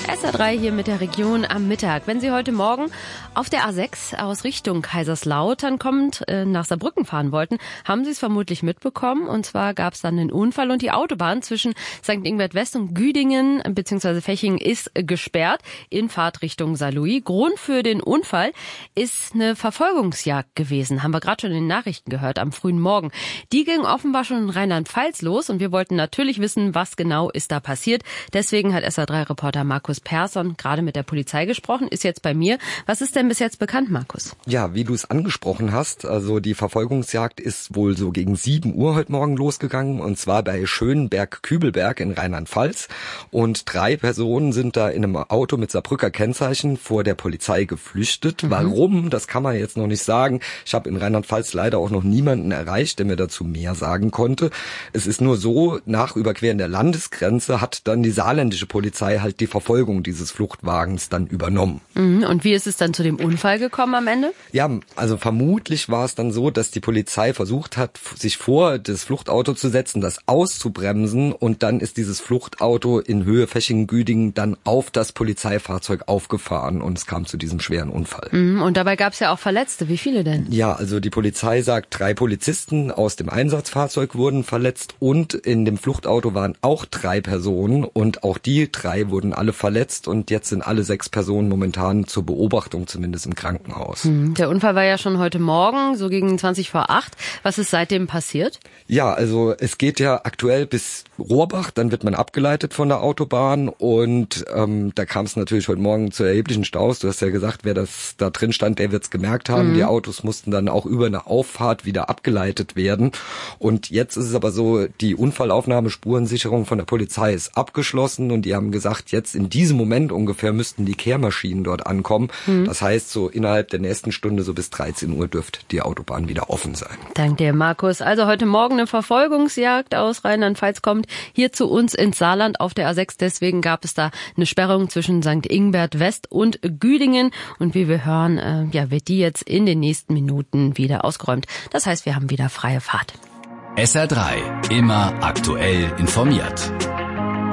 SR3 hier mit der Region am Mittag. Wenn Sie heute Morgen auf der A6 aus Richtung Kaiserslautern kommend nach Saarbrücken fahren wollten, haben Sie es vermutlich mitbekommen. Und zwar gab es dann einen Unfall und die Autobahn zwischen St. Ingbert West und Güdingen bzw. Fechingen ist gesperrt in Fahrtrichtung Saarlouis. Grund für den Unfall ist eine Verfolgungsjagd gewesen. Haben wir gerade schon in den Nachrichten gehört am frühen Morgen. Die ging offenbar schon in Rheinland-Pfalz los und wir wollten natürlich wissen, was genau ist da passiert. Deswegen hat SR3-Reporter Markus Persson gerade mit der Polizei gesprochen, ist jetzt bei mir. Was ist denn bis jetzt bekannt, Markus? Ja, wie du es angesprochen hast, also die Verfolgungsjagd ist wohl so gegen 7 Uhr heute Morgen losgegangen und zwar bei Schönberg-Kübelberg in Rheinland-Pfalz und 3 Personen sind da in einem Auto mit Saarbrücker Kennzeichen vor der Polizei geflüchtet. Warum, das kann man jetzt noch nicht sagen. Ich habe in Rheinland-Pfalz leider auch noch niemanden erreicht, der mir dazu mehr sagen konnte. Es ist nur so, nach Überqueren der Landesgrenze hat dann die saarländische Polizei halt die Verfolgung dieses Fluchtwagens dann übernommen. Und wie ist es dann zu dem Unfall gekommen am Ende? Ja, also vermutlich war es dann so, dass die Polizei versucht hat, sich vor das Fluchtauto zu setzen, das auszubremsen und dann ist dieses Fluchtauto in Höhe Fechingen-Güdingen dann auf das Polizeifahrzeug aufgefahren und es kam zu diesem schweren Unfall. Und dabei gab es ja auch Verletzte. Wie viele denn? Ja, also die Polizei sagt, 3 Polizisten aus dem Einsatzfahrzeug wurden verletzt und in dem Fluchtauto waren auch 3 Personen und auch die 3 wurden alle verletzt und jetzt sind alle 6 Personen momentan zur Beobachtung, zumindest im Krankenhaus. Der Unfall war ja schon heute Morgen, so gegen 7:20. Was ist seitdem passiert? Ja, also es geht ja aktuell bis Rohrbach, dann wird man abgeleitet von der Autobahn und da kam es natürlich heute Morgen zu erheblichen Staus. Du hast ja gesagt, wer das da drin stand, der wird es gemerkt haben. Die Autos mussten dann auch über eine Auffahrt wieder abgeleitet werden und jetzt ist es aber so, die Unfallaufnahme, Spurensicherung von der Polizei ist abgeschlossen und die haben gesagt, jetzt in diesem Moment ungefähr müssten die Kehrmaschinen dort ankommen. Das heißt, so innerhalb der nächsten Stunde, so bis 13 Uhr dürfte die Autobahn wieder offen sein. Dank dir, Markus. Also heute Morgen eine Verfolgungsjagd aus Rheinland-Pfalz kommt hier zu uns ins Saarland auf der A6. Deswegen gab es da eine Sperrung zwischen St. Ingbert West und Güdingen. Und wie wir hören, wird die jetzt in den nächsten Minuten wieder ausgeräumt. Das heißt, wir haben wieder freie Fahrt. SR3, immer aktuell informiert.